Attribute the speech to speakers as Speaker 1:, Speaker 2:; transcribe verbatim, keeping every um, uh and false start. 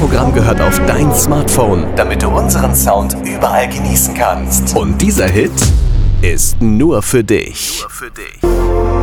Speaker 1: Programm gehört auf dein Smartphone, damit du unseren Sound überall genießen kannst. Und dieser Hit ist nur für dich. Nur für dich.